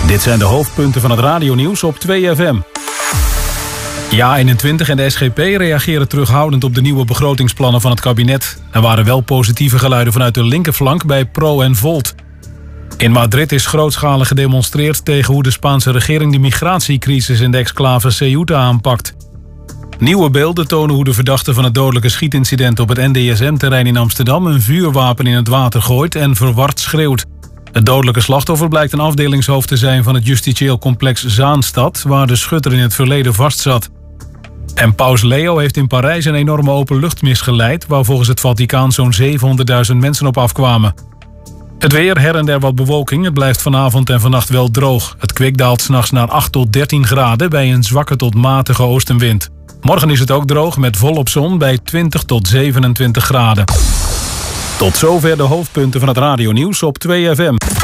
Dit zijn de hoofdpunten van het radionieuws op 2FM. JA21 en de SGP reageren terughoudend op de nieuwe begrotingsplannen van het kabinet. Er waren wel positieve geluiden vanuit de linkerflank bij Pro en Volt. In Madrid is grootschalig gedemonstreerd tegen hoe de Spaanse regering de migratiecrisis in de exclave Ceuta aanpakt. Nieuwe beelden tonen hoe de verdachte van het dodelijke schietincident op het NDSM-terrein in Amsterdam een vuurwapen in het water gooit en verward schreeuwt. Het dodelijke slachtoffer blijkt een afdelingshoofd te zijn van het justitieel complex Zaanstad, waar de schutter in het verleden vastzat. En paus Leo heeft in Parijs een enorme openluchtmis geleid, waar volgens het Vaticaan zo'n 700.000 mensen op afkwamen. Het weer, her en der wat bewolking. Het blijft vanavond en vannacht wel droog. Het kwik daalt 's nachts naar 8 tot 13 graden bij een zwakke tot matige oostenwind. Morgen is het ook droog met volop zon bij 20 tot 27 graden. Tot zover de hoofdpunten van het radionieuws op 2FM.